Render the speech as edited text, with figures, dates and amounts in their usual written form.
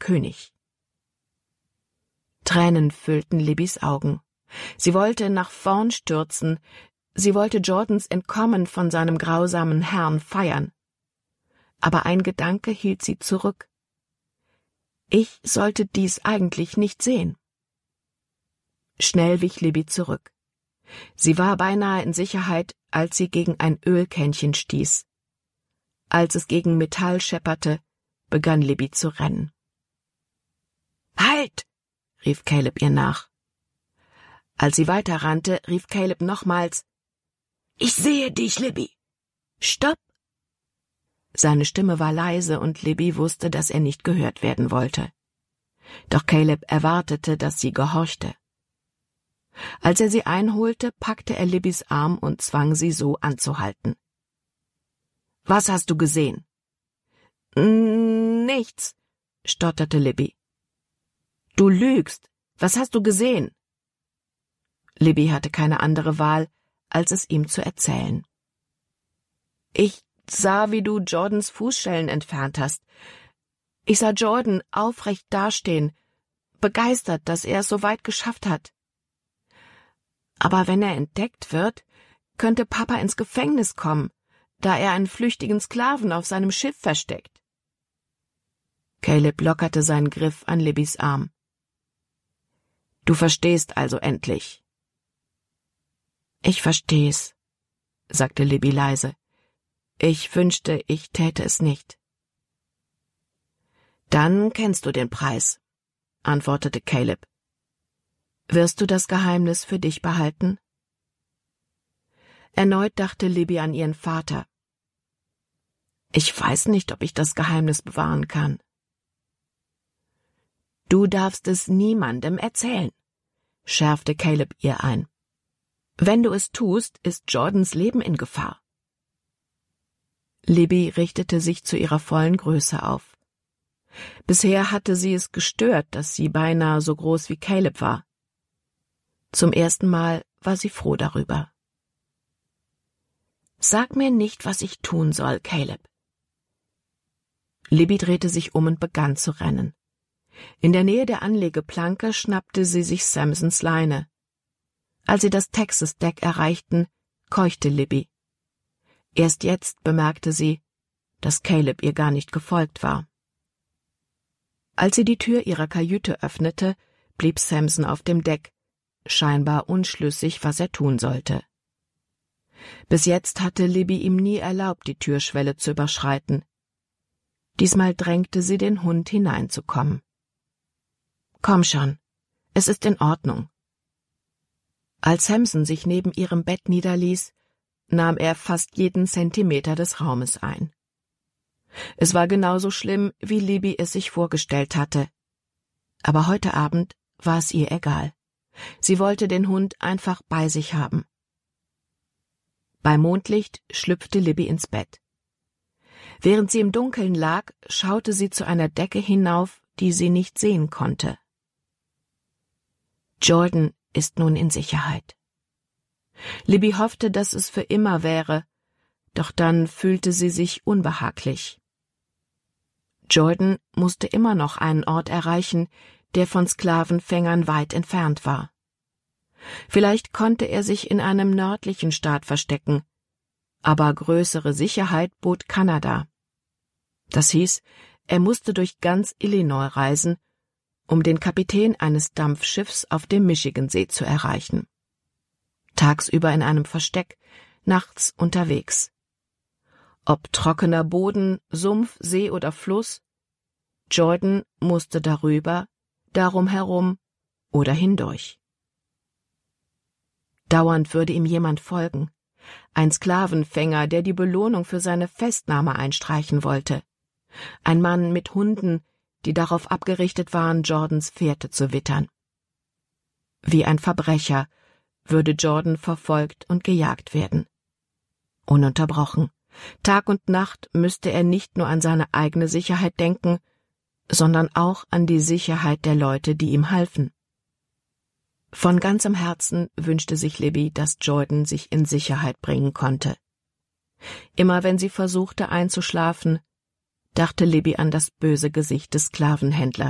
König. Tränen füllten Libbys Augen. Sie wollte nach vorn stürzen, sie wollte Jordans Entkommen von seinem grausamen Herrn feiern. Aber ein Gedanke hielt sie zurück. Ich sollte dies eigentlich nicht sehen. Schnell wich Libby zurück. Sie war beinahe in Sicherheit, als sie gegen ein Ölkännchen stieß. Als es gegen Metall schepperte, begann Libby zu rennen. »Halt!« rief Caleb ihr nach. Als sie weiterrannte, rief Caleb nochmals, »Ich sehe dich, Libby! Stopp!« Seine Stimme war leise und Libby wusste, dass er nicht gehört werden wollte. Doch Caleb erwartete, dass sie gehorchte. Als er sie einholte, packte er Libbys Arm und zwang sie so anzuhalten. »Was hast du gesehen?« »Nichts«, stotterte Libby. »Du lügst. Was hast du gesehen?« Libby hatte keine andere Wahl, als es ihm zu erzählen. »Ich sah, wie du Jordans Fußschellen entfernt hast. Ich sah Jordan aufrecht dastehen, begeistert, dass er es so weit geschafft hat. Aber wenn er entdeckt wird, könnte Papa ins Gefängnis kommen, da er einen flüchtigen Sklaven auf seinem Schiff versteckt.« Caleb lockerte seinen Griff an Libbys Arm. »Du verstehst also endlich.« »Ich versteh's«, sagte Libby leise. »Ich wünschte, ich täte es nicht.« »Dann kennst du den Preis«, antwortete Caleb. »Wirst du das Geheimnis für dich behalten?« Erneut dachte Libby an ihren Vater. »Ich weiß nicht, ob ich das Geheimnis bewahren kann.« »Du darfst es niemandem erzählen«, schärfte Caleb ihr ein. »Wenn du es tust, ist Jordans Leben in Gefahr.« Libby richtete sich zu ihrer vollen Größe auf. Bisher hatte sie es gestört, dass sie beinahe so groß wie Caleb war. Zum ersten Mal war sie froh darüber. »Sag mir nicht, was ich tun soll, Caleb.« Libby drehte sich um und begann zu rennen. In der Nähe der Anlegeplanke schnappte sie sich Samsons Leine. Als sie das Texas-Deck erreichten, keuchte Libby. Erst jetzt bemerkte sie, dass Caleb ihr gar nicht gefolgt war. Als sie die Tür ihrer Kajüte öffnete, blieb Samson auf dem Deck, scheinbar unschlüssig, was er tun sollte. Bis jetzt hatte Libby ihm nie erlaubt, die Türschwelle zu überschreiten. Diesmal drängte sie den Hund hineinzukommen. »Komm schon, es ist in Ordnung.« Als Samson sich neben ihrem Bett niederließ, nahm er fast jeden Zentimeter des Raumes ein. Es war genauso schlimm, wie Libby es sich vorgestellt hatte. Aber heute Abend war es ihr egal. Sie wollte den Hund einfach bei sich haben. Bei Mondlicht schlüpfte Libby ins Bett. Während sie im Dunkeln lag, schaute sie zu einer Decke hinauf, die sie nicht sehen konnte. Jordan ist nun in Sicherheit. Libby hoffte, dass es für immer wäre, doch dann fühlte sie sich unbehaglich. Jordan musste immer noch einen Ort erreichen, der von Sklavenfängern weit entfernt war. Vielleicht konnte er sich in einem nördlichen Staat verstecken, aber größere Sicherheit bot Kanada. Das hieß, er musste durch ganz Illinois reisen, um den Kapitän eines Dampfschiffs auf dem Michigansee zu erreichen. Tagsüber in einem Versteck, nachts unterwegs. Ob trockener Boden, Sumpf, See oder Fluss, Jordan musste darüber, darum herum oder hindurch. Dauernd würde ihm jemand folgen, ein Sklavenfänger, der die Belohnung für seine Festnahme einstreichen wollte, ein Mann mit Hunden, die darauf abgerichtet waren, Jordans Fährte zu wittern. Wie ein Verbrecher würde Jordan verfolgt und gejagt werden. Ununterbrochen. Tag und Nacht müsste er nicht nur an seine eigene Sicherheit denken, sondern auch an die Sicherheit der Leute, die ihm halfen. Von ganzem Herzen wünschte sich Libby, dass Jordan sich in Sicherheit bringen konnte. Immer wenn sie versuchte einzuschlafen, dachte Libby an das böse Gesicht des Sklavenhändlers.